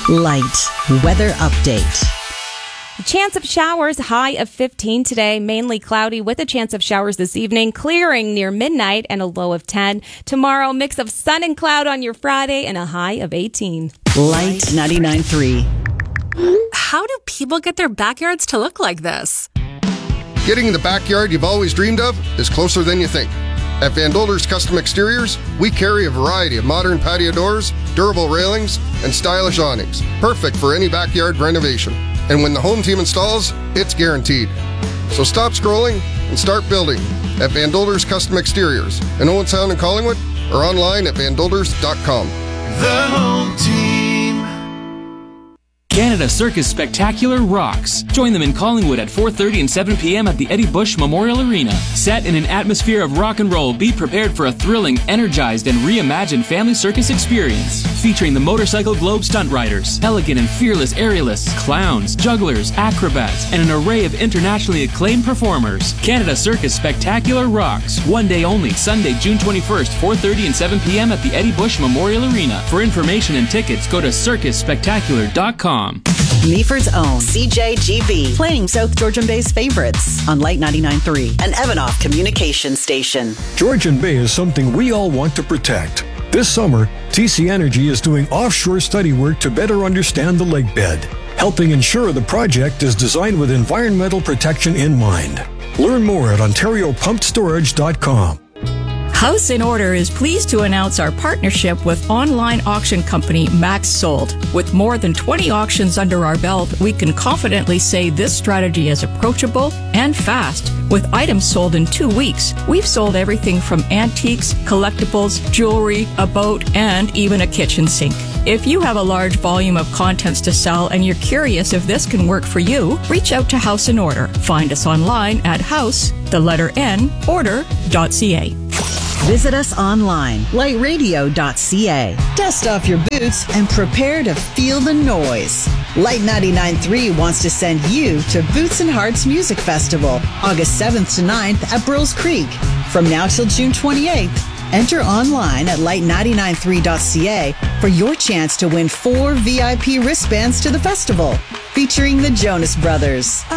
Light weather update. Chance of showers, high of 15 today, mainly cloudy with a chance of showers this evening, clearing near midnight and a low of 10. Tomorrow, mix of sun and cloud on your Friday and a high of 18. Light 99.3. How do people get their backyards to look like this? Getting the backyard you've always dreamed of is closer than you think. At Van Dolder's Custom Exteriors, we carry a variety of modern patio doors, durable railings, and stylish awnings, perfect for any backyard renovation. And when the home team installs, it's guaranteed. So stop scrolling and start building at Van Dolder's Custom Exteriors in Owensound and Collingwood, or online at vandolders.com. The home team. Canada Circus Spectacular rocks. Join them in Collingwood at 4:30 and 7 p.m. at the Eddie Bush Memorial Arena. Set in an atmosphere of rock and roll, be prepared for a thrilling, energized, and reimagined family circus experience. Featuring the Motorcycle Globe stunt riders, elegant and fearless aerialists, clowns, jugglers, acrobats, and an array of internationally acclaimed performers. Canada Circus Spectacular rocks. One day only, Sunday, June 21st, 4:30 and 7 p.m. at the Eddie Bush Memorial Arena. For information and tickets, go to circusspectacular.com. Meaford's own CJGB, playing South Georgian Bay's favorites on Light 99.3, an Evanoff communication station. Georgian Bay is something we all want to protect. This summer, TC Energy is doing offshore study work to better understand the lake bed, helping ensure the project is designed with environmental protection in mind. Learn more at OntarioPumpedStorage.com. House in Order is pleased to announce our partnership with online auction company Max Sold. With more than 20 auctions under our belt, we can confidently say this strategy is approachable and fast. With items sold in 2 weeks, we've sold everything from antiques, collectibles, jewelry, a boat, and even a kitchen sink. If you have a large volume of contents to sell and you're curious if this can work for you, reach out to House in Order. Find us online at order.ca. Visit us online, lightradio.ca. Dust off your boots and prepare to feel the noise. Light 99.3 wants to send you to Boots and Hearts Music Festival, August 7th to 9th at Burles Creek. From now till June 28th, enter online at light993.ca for your chance to win 4 VIP wristbands to the festival, featuring the Jonas Brothers.